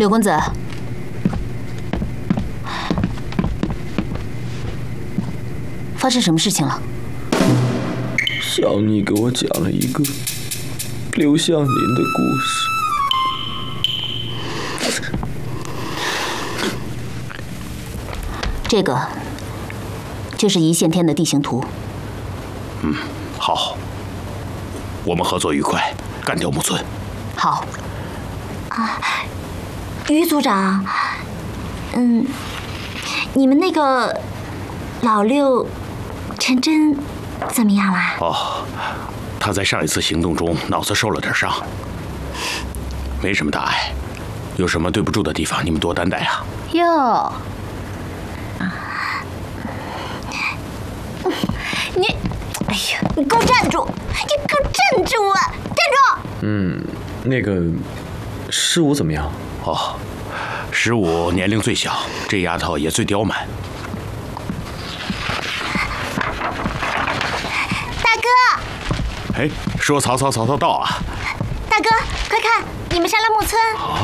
柳公子，发生什么事情了？ 小妮给我讲了一个刘向林的故事。 这个就是一线天的地形图。 好，我们合作愉快，干掉木村。 好。 于组长，你们那个老六陈真怎么样啦？ 哦，他在上一次行动中脑子受了点伤，没什么大碍。有什么对不住的地方，你们多担待啊。 哟， 哎呀，你给我站住！你给我站住啊！站住！ 那个师武怎么样？ 哦，15年龄最小，这丫头也最刁蛮。 大哥， 哎，说曹操，曹操到啊！ 大哥，快看，你们杀了木村。